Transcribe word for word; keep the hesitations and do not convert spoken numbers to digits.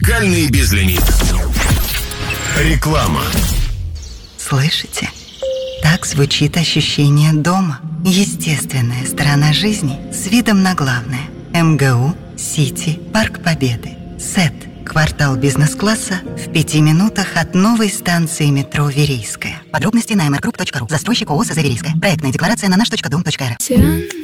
Музыкальный безлимит. Реклама. Слышите? Так звучит ощущение дома. Естественная сторона жизни с видом на главное. МГУ, Сити, Парк Победы. СЭТ. Квартал бизнес-класса в пяти минутах от новой станции метро Верейская. Подробности на эм эр групп точка ру. Застройщик ООО «Заверейская». Проектная декларация на наш точка дом точка эр.